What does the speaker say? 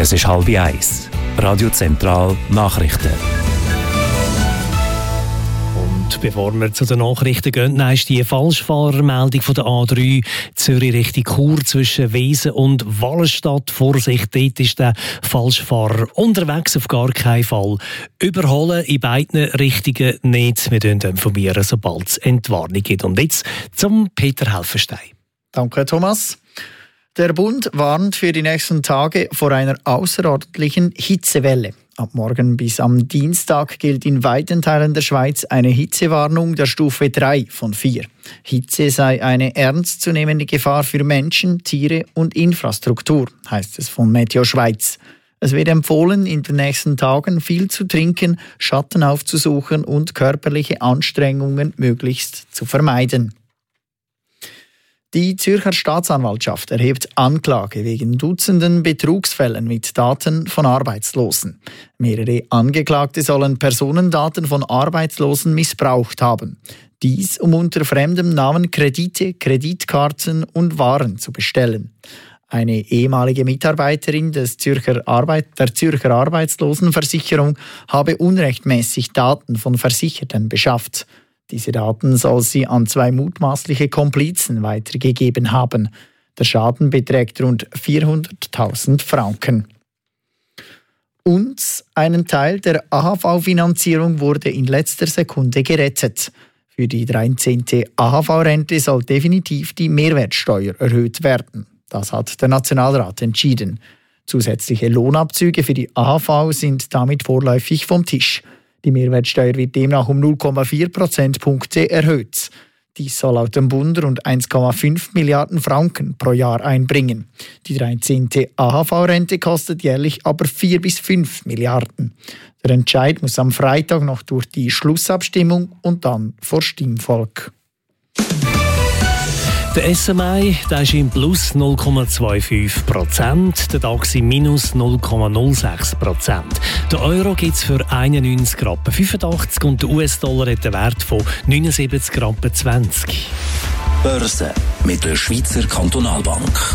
Es ist 12:30. Radio Zentral Nachrichten. Und bevor wir zu den Nachrichten gehen, ist die Falschfahrermeldung von der A3 Zürich Richtung Chur zwischen Wesen und Wallenstadt. Vorsicht, dort ist der Falschfahrer unterwegs, auf gar keinen Fall überholen, in beiden Richtungen nicht. Wir informieren, sobald es Entwarnung gibt. Und jetzt zum Peter Helfenstein. Danke, Thomas. Der Bund warnt für die nächsten Tage vor einer außerordentlichen Hitzewelle. Ab morgen bis am Dienstag gilt in weiten Teilen der Schweiz eine Hitzewarnung der Stufe 3 von 4. Hitze sei eine ernstzunehmende Gefahr für Menschen, Tiere und Infrastruktur, heißt es von Meteo Schweiz. Es wird empfohlen, in den nächsten Tagen viel zu trinken, Schatten aufzusuchen und körperliche Anstrengungen möglichst zu vermeiden. Die Zürcher Staatsanwaltschaft erhebt Anklage wegen Dutzenden Betrugsfällen mit Daten von Arbeitslosen. Mehrere Angeklagte sollen Personendaten von Arbeitslosen missbraucht haben. Dies, um unter fremdem Namen Kredite, Kreditkarten und Waren zu bestellen. Eine ehemalige Mitarbeiterin der Zürcher Arbeitslosenversicherung habe unrechtmäßig Daten von Versicherten beschafft. Diese Daten soll sie an 2 mutmaßliche Komplizen weitergegeben haben. Der Schaden beträgt rund 400.000 Franken. Und einen Teil der AHV-Finanzierung wurde in letzter Sekunde gerettet. Für die 13. AHV-Rente soll definitiv die Mehrwertsteuer erhöht werden. Das hat der Nationalrat entschieden. Zusätzliche Lohnabzüge für die AHV sind damit vorläufig vom Tisch. Die Mehrwertsteuer wird demnach um 0,4 Prozentpunkte erhöht. Dies soll laut dem Bund rund 1,5 Milliarden Franken pro Jahr einbringen. Die 13. AHV-Rente kostet jährlich aber 4 bis 5 Milliarden. Der Entscheid muss am Freitag noch durch die Schlussabstimmung und dann vor Stimmvolk. Der SMI ist im Plus 0,25%, der DAX im Minus 0,06%. Der Euro gibt es für 91,85 Rappen und der US-Dollar hat einen Wert von 79,20 Rappen. Börse mit der Schweizer Kantonalbank.